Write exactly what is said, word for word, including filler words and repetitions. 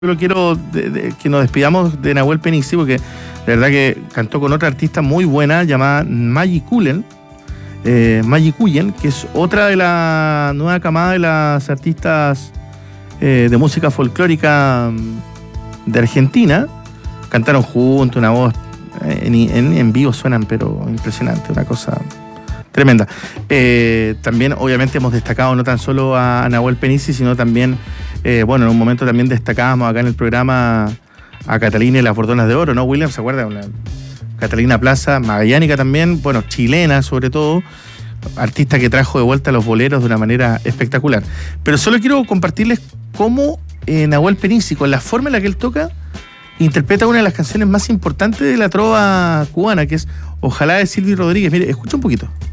Yo quiero de, de, que nos despidamos de Nahuel Penisi, porque de verdad que cantó con otra artista muy buena llamada Maggie Cullen, eh, Maggie Cullen, que es otra de la nueva camada de las artistas eh, de música folclórica de Argentina. Cantaron juntos, una voz en, en, en vivo suenan, pero impresionante, una cosa tremenda. Eh, también, obviamente, hemos destacado no tan solo a Nahuel Penisi, sino también, eh, bueno, en un momento también destacábamos acá en el programa a Catalina y las Bordonas de Oro, ¿no, William? ¿Se acuerda? Una Catalina Plaza, magallánica también, bueno, chilena sobre todo, artista que trajo de vuelta los boleros de una manera espectacular. Pero solo quiero compartirles cómo eh, Nahuel Penisi, con la forma en la que él toca, interpreta una de las canciones más importantes de la trova cubana, que es Ojalá, de Silvio Rodríguez. Mire, escucha un poquito.